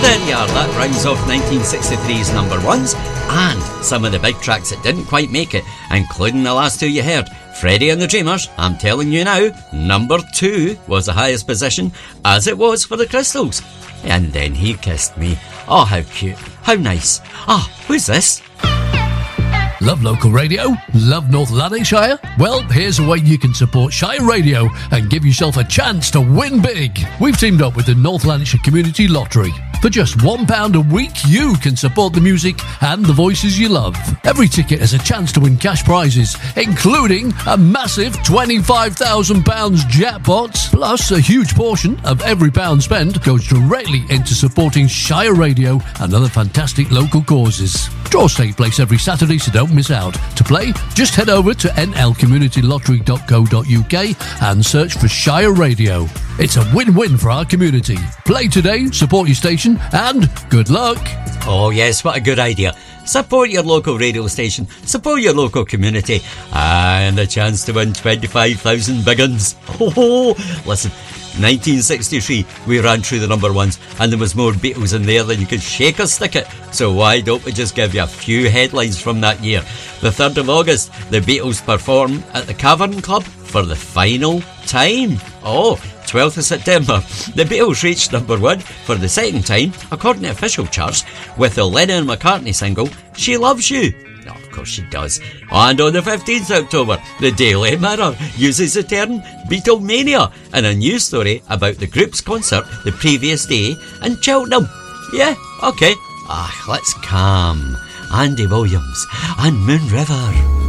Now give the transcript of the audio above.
There you are, that rounds off 1963's number ones and some of the big tracks that didn't quite make it, including the last two you heard. Freddie and the Dreamers, I'm telling you now, number 2 was the highest position, as it was for the Crystals. And then he kissed me. Oh, how cute, how nice. Ah, who's this? Love local radio? Love North Lanarkshire? Well, here's a way you can support Shire Radio and give yourself a chance to win big. We've teamed up with the North Lanarkshire Community Lottery. For just £1 a week, you can support the music and the voices you love. Every ticket has a chance to win cash prizes, including a massive £25,000 jackpot. Plus, a huge portion of every pound spent goes directly into supporting Shire Radio and other fantastic local causes. Draws take place every Saturday, so don't miss out. To play, just head over to nlcommunitylottery.co.uk and search for Shire Radio. It's a win-win for our community. Play today, support your station, and good luck. Oh yes, what a good idea. Support your local radio station, support your local community, and a chance to win 25,000 big uns. Oh, listen, 1963, we ran through the number ones, and there was more Beatles in there than you could shake or stick it. So why don't we just give you a few headlines from that year? The 3rd of August, the Beatles perform at the Cavern Club for the final time. Oh, 12th of September, the Beatles reached number 1 for the second time, according to official charts, with the Lennon and McCartney single, She Loves You. Oh, of course she does. And on the 15th of October, the Daily Mirror uses the term Beatlemania in a news story about the group's concert the previous day in Cheltenham. Yeah, okay. Let's calm. Andy Williams and Moon River.